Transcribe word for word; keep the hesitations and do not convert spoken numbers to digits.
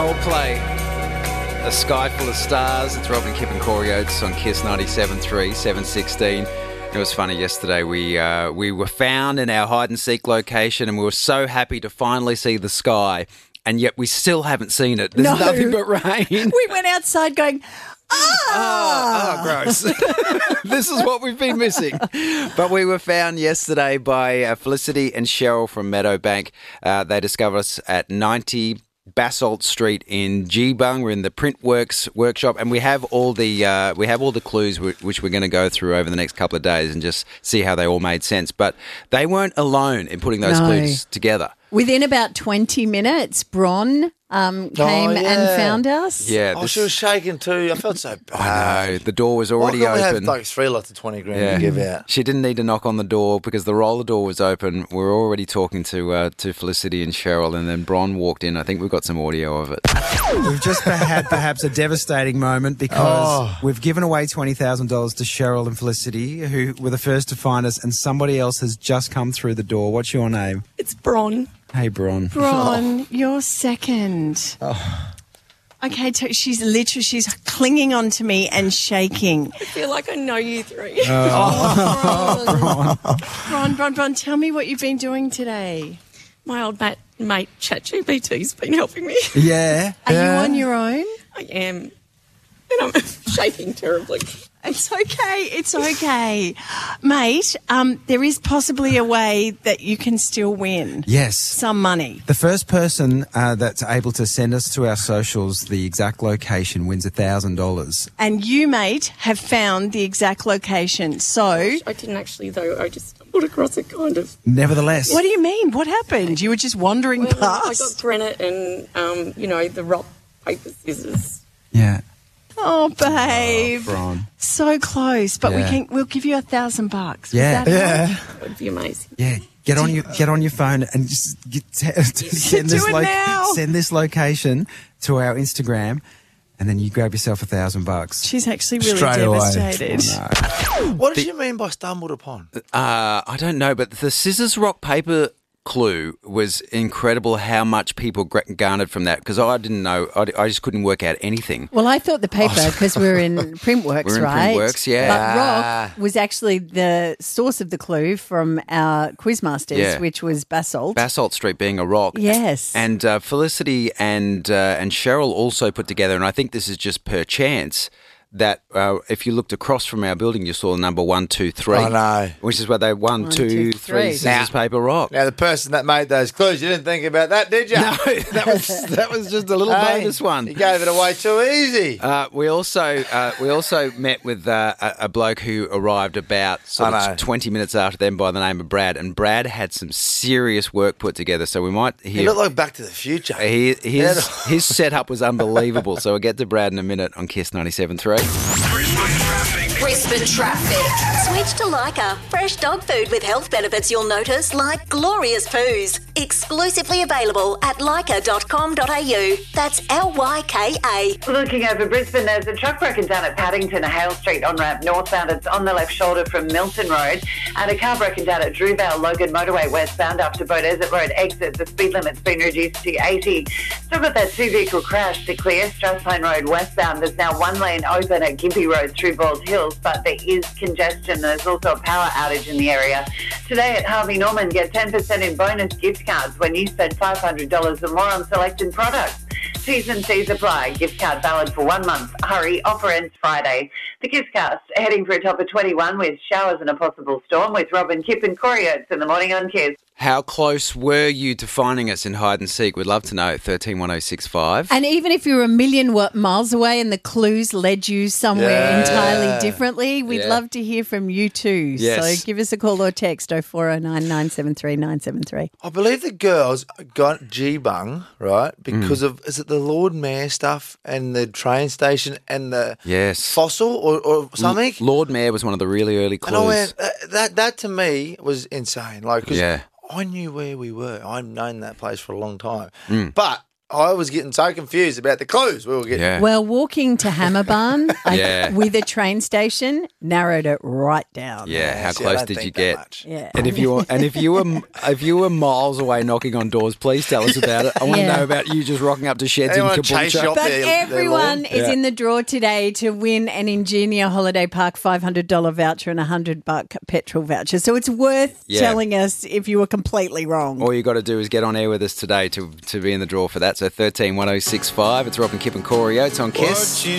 Coldplay, A Sky Full of Stars. It's Robin, Kip and Corey Oates on Kiss ninety-seven point three, seven sixteen. It was funny yesterday. We uh, we were found in our hide-and-seek location and we were so happy to finally see the sky, and yet we still haven't seen it. There's No. nothing but rain. We went outside going, ah! Oh, oh, gross. This is what we've been missing. But we were found yesterday by uh, Felicity and Cheryl from Meadowbank. Uh, they discovered us at ninety Basalt Street in Geebung. We're in the Printworks workshop, and we have all the uh, we have all the clues w- which we're going to go through over the next couple of days and just see how they all made sense. But they weren't alone in putting those No. clues together. Within about twenty minutes, Bron um, came Oh, and yeah. found us. Yeah, Oh, this- she was shaking too. I felt so bad. I know the door was Why already can't we have open. like three lots of twenty grand to give out? She didn't need to knock on the door because the roller door was open. We were already talking to uh, to Felicity and Cheryl, and then Bron walked in. I think we've got some audio of it. We've just had perhaps a devastating moment because Oh. we've given away twenty thousand dollars to Cheryl and Felicity, who were the first to find us, and somebody else has just come through the door. What's your name? It's Bron. Hey, Bron. Bron, you're second. Okay, t- she's literally, she's clinging onto me and shaking. I feel like I know you three. Oh. Bron, Bron, Bron, tell me what you've been doing today. My old mate, mate ChatGPT's been helping me. Yeah. Are you on your own? I am. And I'm shaking terribly. It's okay. It's okay. Mate, um, there is possibly a way that you can still win Yes. some money. The first person uh, that's able to send us to our socials the exact location wins one thousand dollars. And you, mate, have found the exact location. So, I didn't actually, though. I just stumbled across it kind of. Nevertheless. what do you mean? What happened? You were just wandering Well, I past? got granite and, um, you know, the rock, paper, scissors. Yeah. Oh, babe. Bron. So close, but we Yeah. can. We'll give you a thousand bucks. Yeah. Is that Yeah. right? That would be amazing. Yeah, get on your get on your phone and just get, send Do this it now. send this location to our Instagram, and then you grab yourself a thousand bucks. She's actually really Straight away. devastated. Oh, no. What did you mean by stumbled upon? Uh, I don't know, but the scissors, rock, paper clue was incredible how much people gra- garnered from that, because I didn't know. I, I just couldn't work out anything. Well, I thought the paper, because we're in Printworks, We're in right? Printworks, yeah. But rock was actually the source of the clue from our Quizmasters, Yeah. which was basalt. Basalt Street being a rock. Yes. And uh, Felicity and uh, and Cheryl also put together, and I think this is just per chance, that uh, if you looked across from our building, you saw the number one, two, three. I know. Which is where they one, One, two, two, three, three. scissors, Now- paper, rock. Now, the person that made those clues, you didn't think about that, did you? No, that was that was just a little Hey, bonus one. You gave it away too easy. Uh, we also uh, we also met with uh, a, a bloke who arrived about sort I know. of twenty minutes after them by the name of Brad, and Brad had some serious work put together. So we might You hear look like Back to the Future. he, his Yeah. his setup was unbelievable. So we'll get to Brad in a minute on Kiss ninety-seven point three. Brisbane traffic. Switch to Leica. Fresh dog food with health benefits you'll notice, like glorious poos. Exclusively available at leica dot com dot a u. That's L Y K A. Looking over Brisbane, there's a truck broken down at Paddington, Hale Street on ramp northbound. It's on the left shoulder from Milton Road. And a car broken down at Drewvale Logan Motorway westbound after Beaudesert Road exit. The speed limit's been reduced to eighty. Still got that two-vehicle crash to clear Strathpine Road westbound. There's now one lane open at Gympie Road through Balls Hills, but there is congestion. There's also a power outage in the area. Today at Harvey Norman, get ten percent in bonus gift cards when you spend five hundred dollars or more on selected products. T's and C's apply. Gift card valid for one month. Hurry, offer ends Friday. The Kisscast heading for a top of twenty-one with showers and a possible storm with Robin, Kip and Corey Oates in the morning on Kiss. How close were you to finding us in hide and seek? We'd love to know. Thirteen one zero six five. And even if you were a million wa- miles away and the clues led you somewhere Yeah. entirely differently, we'd Yeah. love to hear from you too. Yes. So give us a call or text oh four oh nine, nine seven three, nine seven three. I believe the girls got G-Bung, right, because Mm. of, is it the Lord Mayor stuff and the train station and the Yes. fossil or, or something? Lord Mayor was one of the really early clues. And I went, that, that, that to me was insane. Like, 'cause Yeah. I knew where we were. I've known that place for a long time. Mm. But I was getting so confused about the clues we were getting. Yeah. Well, walking to Hammerbarn I- Yeah. with a train station narrowed it right down. Yeah, how See, I close don't did think you that get? much. Yeah. And if you were, and if you were if you were miles away knocking on doors, please tell us about it. I want Yeah. to know about you just rocking up to sheds Anyone in chase you Caboolture. up But their- their everyone lawn? is Yeah. in the draw today to win an Ingenia Holiday Park five hundred dollars voucher and a one hundred buck petrol voucher. So it's worth Yeah. telling us if you were completely wrong. All you got to do is get on air with us today to to be in the draw for that. So thirteen one oh six five. It's Rob and Kip and Corey Oates on Kiss.